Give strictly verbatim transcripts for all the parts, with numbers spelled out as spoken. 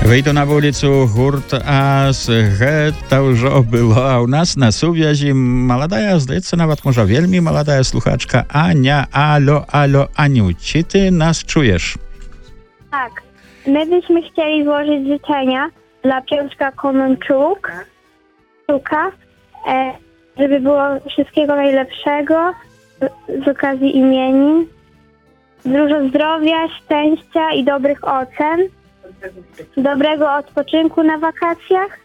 Выйду на вуліцу гурт ас, гэта ўжо было, а ў нас на сувязі маладая, здаецца, нават можа вельмі маладая слухачка Ania. Alo, alo, Aniu, czy ty nas czujesz? Tak, my byśmy chcieli złożyć życzenia dla Piotrka Komenczuk, Czuka, e, żeby było wszystkiego najlepszego z, z okazji imienin, dużo zdrowia, szczęścia i dobrych ocen, dobrego odpoczynku na wakacjach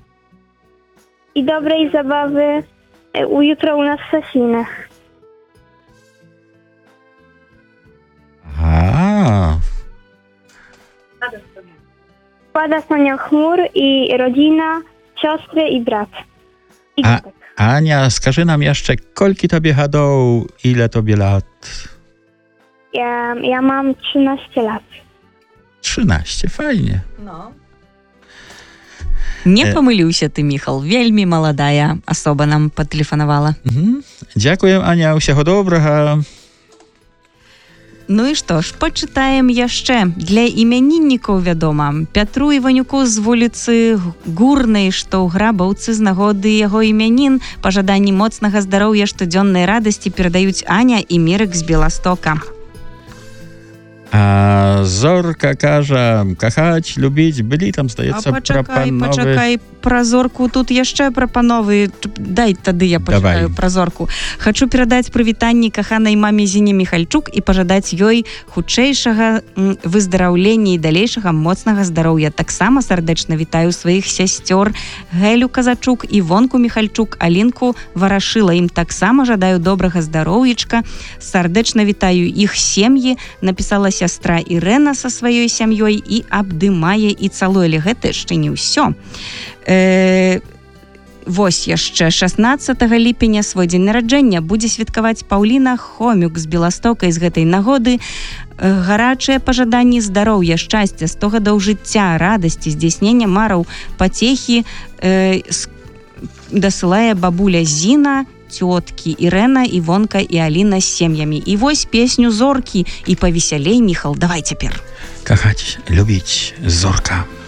i dobrej zabawy e, u- jutro u nas w Sasinach. A, Składa Sonia Chmur i rodzina, siostry i brat. I a dziadek. Ania, скажи nam jeszcze, kolki tobie hadą, ile tobie lat? Ja, ja mam trzynaście lat. trzynaście, fajnie. No. Не Э. памыліўся ты, Міхал, вельмі маладая асоба нам патэлефанавала. Mhm. Дзякуем, Ania, усяго добрага. Ну і што ж, пачытаем яшчэ. Для імяніннікаў, вядома, Пятру Іванюку з вуліцы Гурнай, што ў Грабаўцы з нагоды яго імянін, пажаданні моцнага здароўя, штодзённай радасці перадаюць Аня і Мірык з Беластока. A Zorka każe kochać, lubić, byli tam, А zdaється, пачакай, пропанови. пачакай, пра зорку тут яшчэ прапановы. Дай тады я пачакаю Давай. пра зорку. Хачу перадаць прывітанні каханай маме Зіне Міхальчук і пажадаць ёй хутчэйшага м, выздараўлення і далейшага моцнага здароўя. Таксама сардэчна вітаю сваіх сясцёр Гелю Казачук, Івонку Міхальчук, Алінку Варашыла. Ім таксама жадаю добрага здароўечка. Сардэчна вітаю іх сем'і. Напісала сястра Ірэна са сваёй сям'ёй і абдымае і цалуе. Але гэта яшчэ не ўсё. Э, вось яшчэ шаснаццатага ліпеня свой дзень нараджэння будзе святкаваць Паўліна Хомюк з Беластока. І з гэтай нагоды э, гарачыя пажаданні здароўя, шчасця, сто гадоў жыцця, радасці, здзяйснення мараў, пацехі э, с- дасылае бабуля Зіна, цёткі Ірэна, Івонка і Аліна з сем'ямі. І вось песню зоркі і павесялей, Міхал, давай цяпер. Kochać, lubić, Zorka.